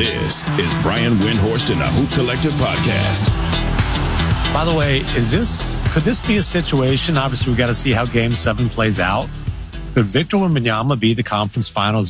This is Brian Windhorst and the Hoop Collective podcast. By the way, could this be a situation? Obviously, we got to see how Game 7 plays out. Could Victor Wembanyama be the conference finals